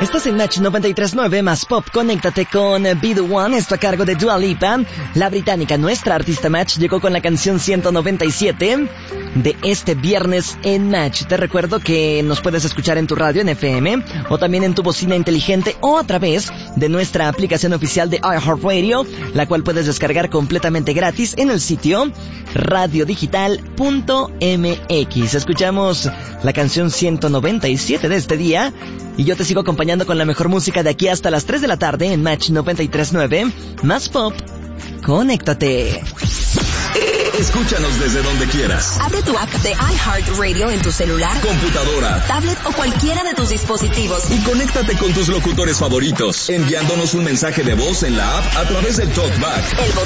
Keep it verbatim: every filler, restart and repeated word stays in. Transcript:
Estás en Match noventa y tres punto nueve más Pop. Conéctate con Be The One, esto a cargo de Dua Lipa. La británica, nuestra artista Match, llegó con la canción ciento noventa y siete de este viernes en Match. Te recuerdo que nos puedes escuchar en tu radio en F M o también en tu bocina inteligente o a través de nuestra aplicación oficial de iHeartRadio, la cual puedes descargar completamente gratis en el sitio radio digital punto m x. Escuchamos la canción ciento noventa y siete de este día y yo te sigo acompañando con la mejor música de aquí hasta las tres de la tarde en Match noventa y tres punto nueve más Pop. Conéctate. Escúchanos desde donde quieras. Abre tu app de iHeartRadio en tu celular, computadora, tablet o cualquiera de tus dispositivos. Y conéctate con tus locutores favoritos, enviándonos un mensaje de voz en la app a través del TalkBack. El